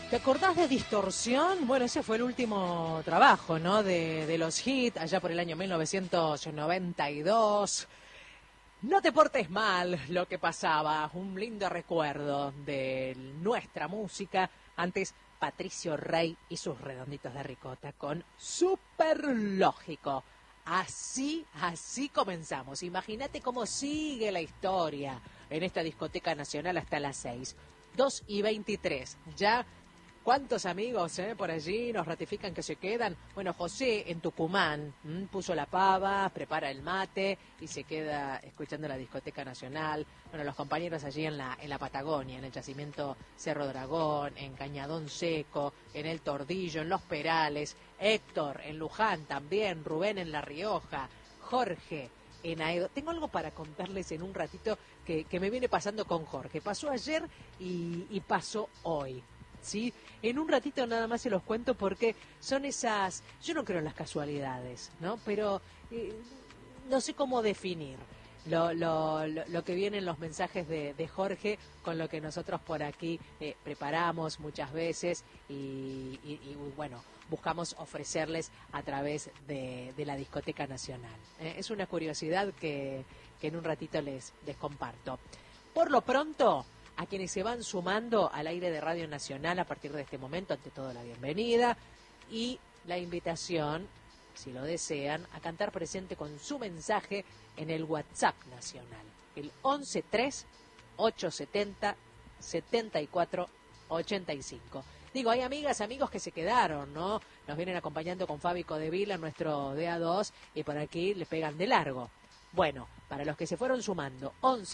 ¿Te acordás de Distorsión? Bueno, ese fue el último trabajo, ¿no? De los hits, allá por el año 1992. No te portes mal, lo que pasaba. Un lindo recuerdo de nuestra música. Antes, Patricio Rey y sus redonditos de ricota con Superlógico. Así comenzamos. Imagínate cómo sigue la historia en esta discoteca nacional hasta las 6. 2:23. Ya. ¿Cuántos amigos por allí nos ratifican que se quedan? Bueno, José en Tucumán puso la pava, prepara el mate y se queda escuchando la discoteca nacional. Bueno, los compañeros allí en la Patagonia, en el yacimiento Cerro Dragón, en Cañadón Seco, en El Tordillo, en Los Perales, Héctor en Luján también, Rubén en La Rioja, Jorge en Aedo. Tengo algo para contarles en un ratito que me viene pasando con Jorge. Pasó ayer y pasó hoy. ¿Sí? En un ratito nada más se los cuento porque son esas, yo no creo en las casualidades, ¿no? Pero no sé cómo definir lo que viene en los mensajes de Jorge con lo que nosotros por aquí preparamos muchas veces y bueno, buscamos ofrecerles a través de la Discoteca Nacional. Es una curiosidad que en un ratito les comparto. Por lo pronto, a quienes se van sumando al aire de Radio Nacional a partir de este momento, ante todo la bienvenida y la invitación, si lo desean, a cantar presente con su mensaje en el WhatsApp nacional, el 11-3-870-74-85. Digo, hay amigas, amigos que se quedaron, ¿no? Nos vienen acompañando con Fabi Codevila, nuestro DA2, y por aquí le pegan de largo. Bueno, para los que se fueron sumando,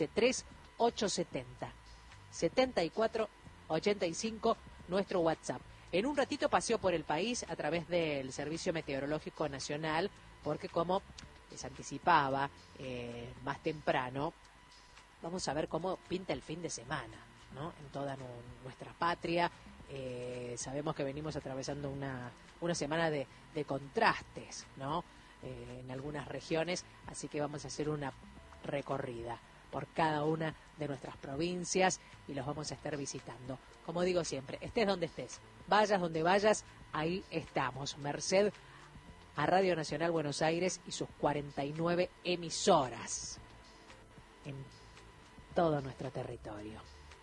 11-3-870-74-85, nuestro WhatsApp. En un ratito paseo por el país a través del Servicio Meteorológico Nacional, porque como les anticipaba más temprano, vamos a ver cómo pinta el fin de semana, ¿no? En toda nuestra patria. Sabemos que venimos atravesando una semana de contrastes, ¿no? En algunas regiones, así que vamos a hacer una recorrida por cada una de nuestras provincias y los vamos a estar visitando. Como digo siempre, estés donde estés, vayas donde vayas, ahí estamos. Merced a Radio Nacional Buenos Aires y sus 49 emisoras en todo nuestro territorio.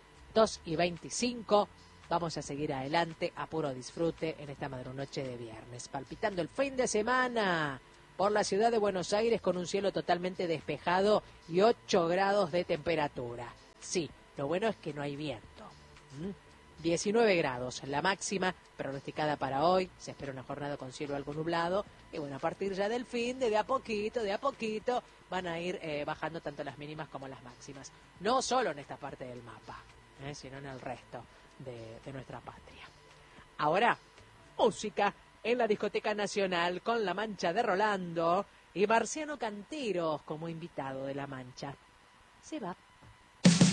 2:25, vamos a seguir adelante a puro disfrute en esta madrunoche de viernes, palpitando el fin de semana por la ciudad de Buenos Aires con un cielo totalmente despejado y 8 grados de temperatura. Sí, lo bueno es que no hay viento. 19 grados, la máxima pronosticada para hoy. Se espera una jornada con cielo algo nublado. Y bueno, a partir ya del fin, de a poquito, van a ir bajando tanto las mínimas como las máximas. No solo en esta parte del mapa, sino en el resto de nuestra patria. Ahora, música en la Discoteca Nacional con La Mancha de Rolando y Marciano Canteros como invitado de La Mancha. Se va.